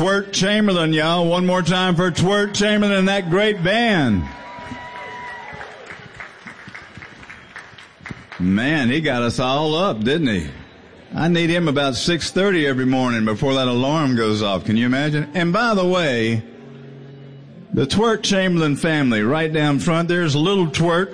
Twirt Chamberlain, y'all. One more time for Twirt Chamberlain and that great band. Man, he got us all up, didn't he? I need him about 6:30 every morning before that alarm goes off. Can you imagine? And by the way, the Twirt Chamberlain family, right down front, there's little Twirt.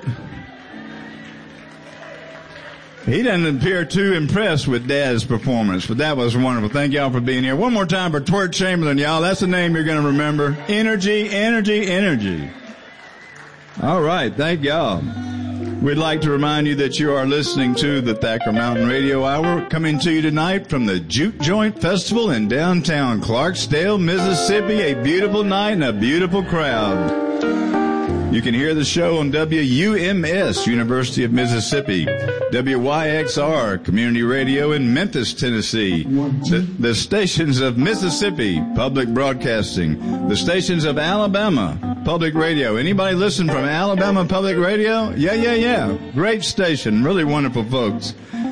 He doesn't appear too impressed with Dad's performance, but that was wonderful. Thank y'all for being here. One more time for Twirt Chamberlain, y'all. That's a name you're going to remember. Energy, energy, energy. All right. Thank y'all. We'd like to remind you that you are listening to the Thacker Mountain Radio Hour, coming to you tonight from the Juke Joint Festival in downtown Clarksdale, Mississippi. A beautiful night and a beautiful crowd. You can hear the show on WUMS, University of Mississippi, WYXR, Community Radio in Memphis, Tennessee, the stations of Mississippi, Public Broadcasting, the stations of Alabama, Public Radio. Anybody listen from Alabama Public Radio? Yeah. Great station. Really wonderful folks.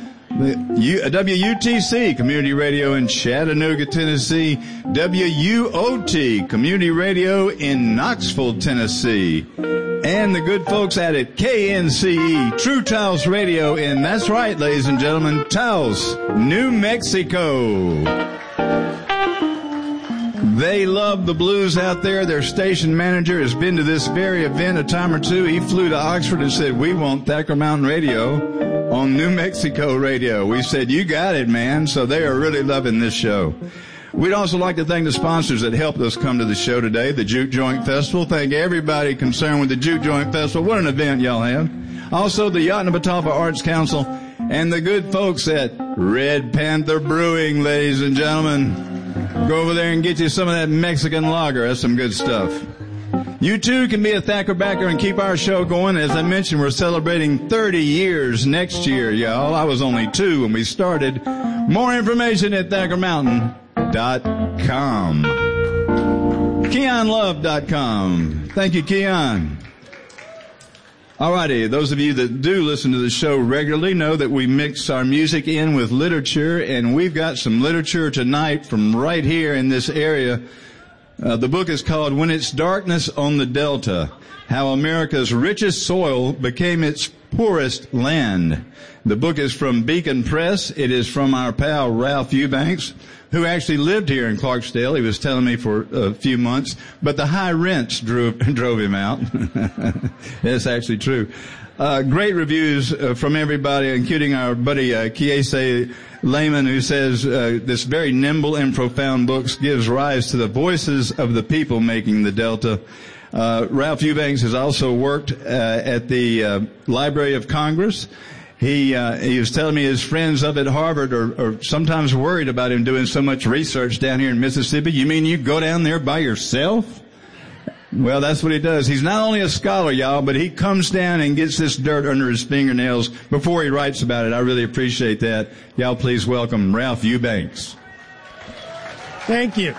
WUTC, Community Radio in Chattanooga, Tennessee. WUOT, Community Radio in Knoxville, Tennessee. And the good folks at it, KNCE, True Taos Radio in, that's right, ladies and gentlemen, Taos, New Mexico. They love the blues out there. Their station manager has been to this very event a time or two. He flew to Oxford and said, we want Thacker Mountain Radio on New Mexico Radio. We said, you got it, man. So they are really loving this show. We'd also like to thank the sponsors that helped us come to the show today, the Juke Joint Festival. Thank everybody concerned with the Juke Joint Festival. What an event y'all have. Also, the Yotnapatawpha Arts Council and the good folks at Red Panther Brewing, ladies and gentlemen. Go over there and get you some of that Mexican lager. That's some good stuff. You too can be a Thacker backer and keep our show going. As I mentioned, we're celebrating 30 years next year, y'all. I was only 2 when we started. More information at ThackerMountain.com. KeonLove.com. Thank you, Keon. Alrighty, those of you that do listen to the show regularly know that we mix our music in with literature, and we've got some literature tonight from right here in this area. The book is called When It's Darkness on the Delta, How America's Richest Soil Became Its Poorest Land. The book is from Beacon Press. It is from our pal Ralph Eubanks, who actually lived here in Clarksdale. He was telling me for a few months, but the high rents drove him out. That's actually true. Great reviews from everybody, including our buddy Kiese Lehman, who says this very nimble and profound book gives rise to the voices of the people making the Delta. Ralph Eubanks has also worked at the Library of Congress. He was telling me his friends up at Harvard are sometimes worried about him doing so much research down here in Mississippi. You mean you go down there by yourself? Well, that's what he does. He's not only a scholar, y'all, but he comes down and gets this dirt under his fingernails before he writes about it. I really appreciate that. Y'all please welcome Ralph Eubanks. Thank you.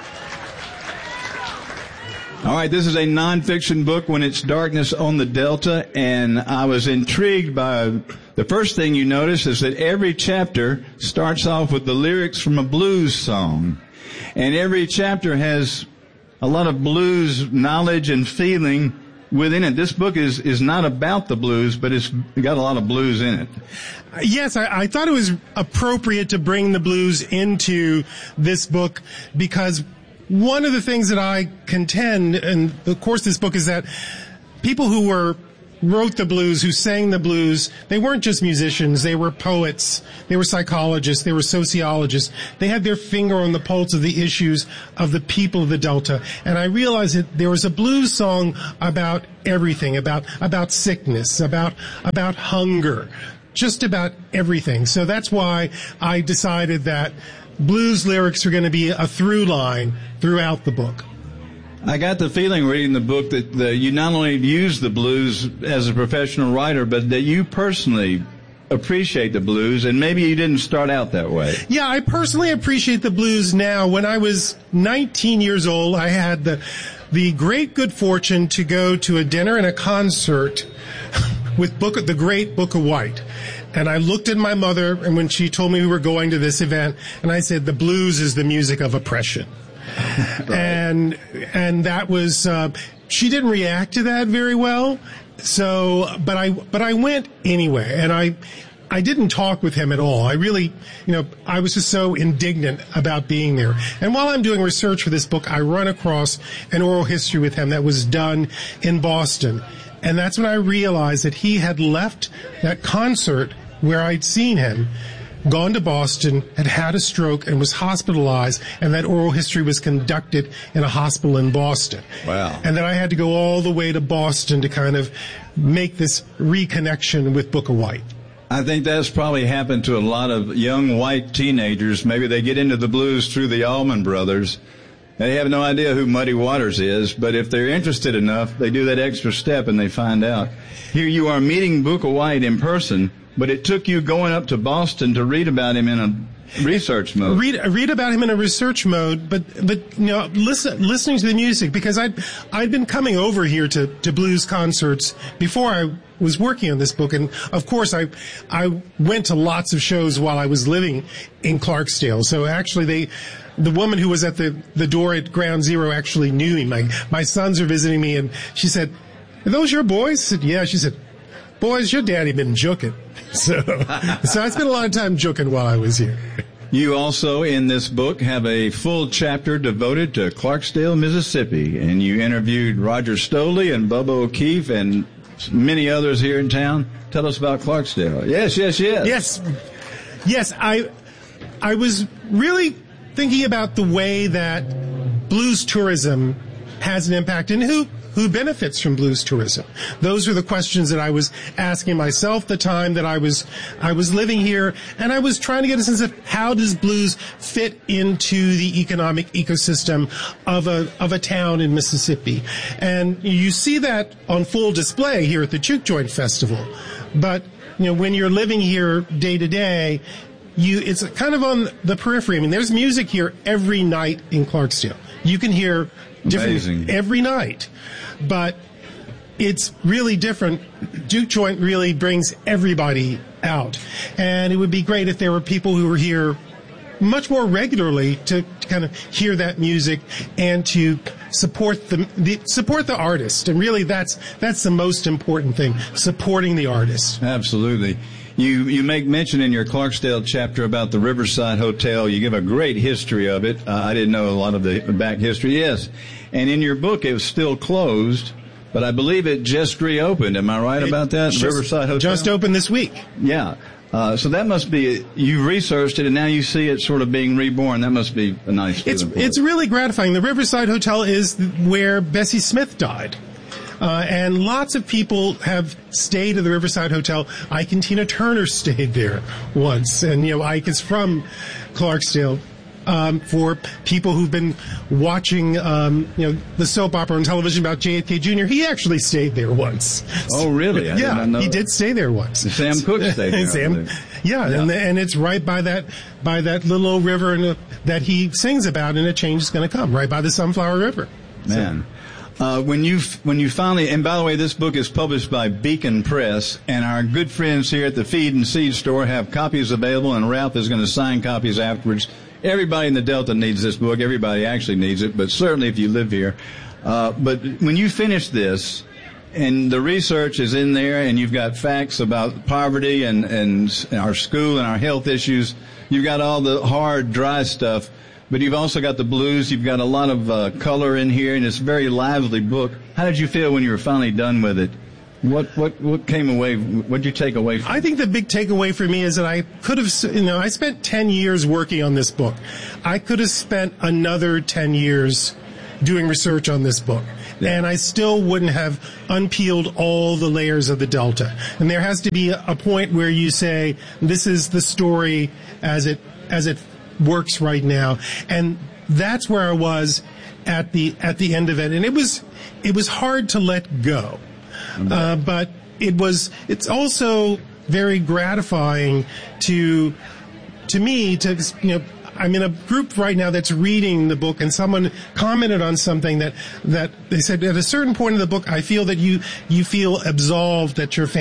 All right, this is a nonfiction book, When It's Darkness on the Delta, and I was intrigued by the first thing you notice is that every chapter starts off with the lyrics from a blues song, and every chapter has a lot of blues knowledge and feeling within it. This book is not about the blues, but it's got a lot of blues in it. Yes, I thought it was appropriate to bring the blues into this book because one of the things that I contend, and of course this book, is that people who wrote the blues, who sang the blues, they weren't just musicians, they were poets, they were psychologists, they were sociologists. They had their finger on the pulse of the issues of the people of the Delta. And I realized that there was a blues song about everything, about sickness, about hunger, just about everything. So that's why I decided that blues lyrics are going to be a through line throughout the book. I got the feeling reading the book that you not only use the blues as a professional writer, but that you personally appreciate the blues, and maybe you didn't start out that way. Yeah, I personally appreciate the blues now. When I was 19 years old, I had the great good fortune to go to a dinner and a concert with the great Booker White. And I looked at my mother, and when she told me we were going to this event, and I said, the blues is the music of oppression. Right. And that was, she didn't react to that very well. So, but I went anyway, and I didn't talk with him at all. I really, I was just so indignant about being there. And while I'm doing research for this book, I run across an oral history with him that was done in Boston. And that's when I realized that he had left that concert where I'd seen him, gone to Boston, had a stroke, and was hospitalized, and that oral history was conducted in a hospital in Boston. Wow. And then I had to go all the way to Boston to kind of make this reconnection with Booker White. I think that's probably happened to a lot of young white teenagers. Maybe they get into the blues through the Allman Brothers. They have no idea who Muddy Waters is, but if they're interested enough, they do that extra step and they find out. Here you are meeting Booker White in person, but it took you going up to Boston to read about him in a research mode. Read about him in a research mode, but listening to the music, because I'd been coming over here to blues concerts before I was working on this book, and of course I went to lots of shows while I was living in Clarksdale. So actually the woman who was at the door at Ground Zero actually knew me. My sons are visiting me, and she said, "Are those your boys?" I said, "Yeah." She said, "Boys, your daddy been juking." So I spent a lot of time juking while I was here. You also, in this book, have a full chapter devoted to Clarksdale, Mississippi, and you interviewed Roger Stoley and Bubba O'Keefe and many others here in town. Tell us about Clarksdale. Yes, I was really thinking about the way that blues tourism has an impact, and who benefits from blues tourism. Those are the questions that I was asking myself the time that I was living here, and I was trying to get a sense of how does blues fit into the economic ecosystem of a town in Mississippi. And you see that on full display here at the Juke Joint Festival. But when you're living here day to day, it's kind of on the periphery. I mean, there's music here every night in Clarksdale. You can hear different every night, but it's really different. Juke Joint really brings everybody out, and it would be great if there were people who were here much more regularly to kind of hear that music and to support the artist. And really, that's the most important thing: supporting the artist. Absolutely. You make mention in your Clarksdale chapter about the Riverside Hotel. You give a great history of it. I didn't know a lot of the back history. Yes. And in your book, it was still closed, but I believe it just reopened. Am I right about that? Riverside Hotel? Just opened this week. Yeah. So that must be, you researched it and now you see it sort of being reborn. That must be a nice feeling. It's really gratifying. The Riverside Hotel is where Bessie Smith died. And lots of people have stayed at the Riverside Hotel. Ike and Tina Turner stayed there once. And, Ike is from Clarksdale. For people who've been watching, the soap opera on television about JFK Jr., he actually stayed there once. Oh, really? I did not know he that. Did stay there once. Sam Cooke stayed there. Yeah. And it's right by that little old river that he sings about, and a change is going to come, right by the Sunflower River. Man. When you finally, and by the way, this book is published by Beacon Press, and our good friends here at the Feed and Seed store have copies available, and Ralph is going to sign copies afterwards. Everybody in the Delta needs this book. Everybody actually needs it, but certainly if you live here. But when you finish this, and the research is in there, and you've got facts about poverty and our school and our health issues, you've got all the hard, dry stuff. But you've also got the blues. You've got a lot of color in here, and it's a very lively book. How did you feel when you were finally done with it? What came away? What did you take away from it? I think the big takeaway for me is that I could have, I spent 10 years working on this book. I could have spent another 10 years doing research on this book. Yeah. And I still wouldn't have unpeeled all the layers of the Delta. And there has to be a point where you say, this is the story as it works right now. And that's where I was at the end of it. And it was hard to let go. But it's also very gratifying to me to, I'm in a group right now that's reading the book, and someone commented on something that they said at a certain point in the book, I feel that you feel absolved that your family